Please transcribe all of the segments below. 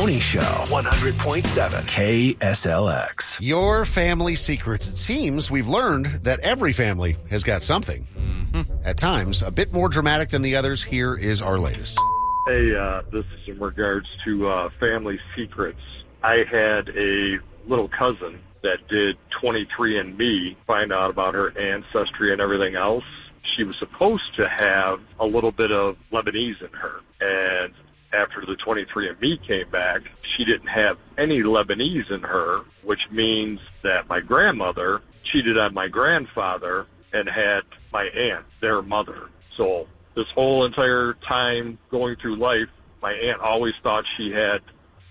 Mahoney Show, 100.7 KSLX. Your family secrets. It seems we've learned that every family has got something. At times, a bit more dramatic than the others. Here is our latest. Hey, this is in regards to family secrets. I had a little cousin that did 23andMe, find out about her ancestry and everything else. She was supposed to have a little bit of Lebanese in her. And after the 23andMe came back, she didn't have any Lebanese in her, which means that my grandmother cheated on my grandfather and had my aunt, their mother. So this whole entire time going through life, my aunt always thought she had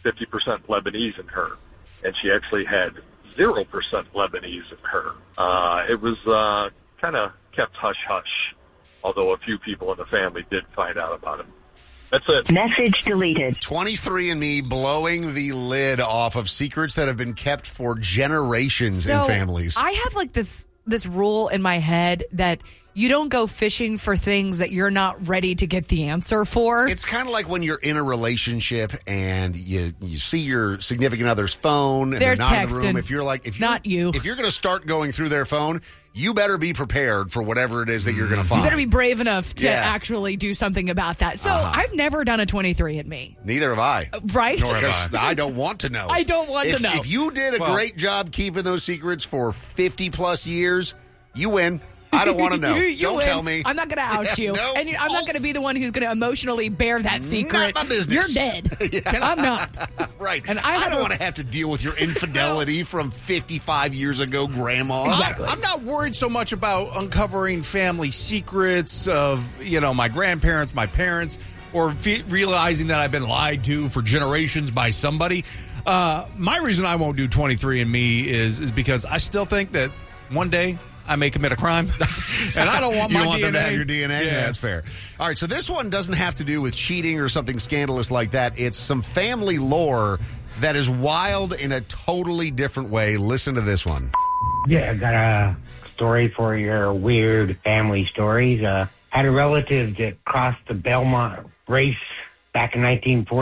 50% Lebanese in her, and she actually had 0% Lebanese in her. It was kind of kept hush-hush, although a few people in the family did find out about it. That's it. Message deleted. 23andMe blowing the lid off of secrets that have been kept for generations in families. I have like this rule in my head that you don't go fishing for things that you're not ready to get the answer for. It's kind of like when you're in a relationship and you see your significant other's phone and they're not in the room. If you're going to start going through their phone, you better be prepared for whatever it is that you're going to find. You better be brave enough to actually do something about that. So I've never done a 23andMe. Neither have I. Right? Nor have I. I don't want to know. I don't want to know. If you did a great job keeping those secrets for 50 plus years, you win. I don't want to know. Don't win. tell me. I'm not going to out you. No. And I'm not going to be the one who's going to emotionally bear that secret. Not my business. You're dead. I'm not. Right. And I don't want to have to deal with your infidelity from 55 years ago, Grandma. Exactly. I'm not worried so much about uncovering family secrets of, my grandparents, my parents, or realizing that I've been lied to for generations by somebody. My reason I won't do 23andMe is because I still think that one day I may commit a crime, and I don't want you my don't want DNA. them to have your DNA? Yeah, that's fair. All right, so this one doesn't have to do with cheating or something scandalous like that. It's some family lore that is wild in a totally different way. Listen to this one. Yeah, I got a story for your weird family stories. Had a relative that crossed the Belmont race back in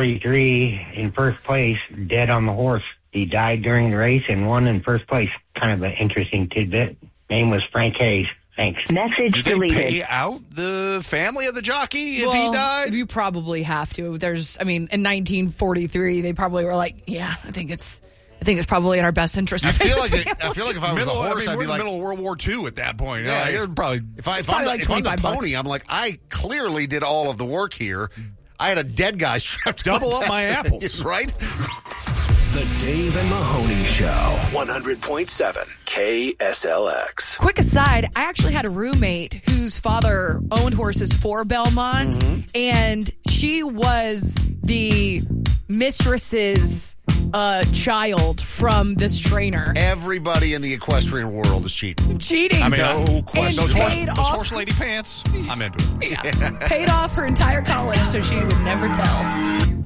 1943 in first place, dead on the horse. He died during the race and won in first place. Kind of an interesting tidbit. Name was Frank Hayes. Thanks. Message deleted. Did they pay out the family of the jockey if he died? You probably have to. In 1943, they probably were like, yeah, I think it's probably in our best interest. I feel like if I was a horse, I'd be like, middle of World War II at that point. Yeah, you're probably. If I'm the pony, I'm like, I clearly did all of the work here. I had a dead guy strapped double up my apples, right? The Dave and Mahoney Show, 100.7 KSLX. Quick aside, I actually had a roommate whose father owned horses for Belmont, and she was the mistress's child from this trainer. Everybody in the equestrian world is cheating. Cheating. I mean, no question. Those horse lady pants, I'm into it. Yeah. Paid off her entire college so she would never tell.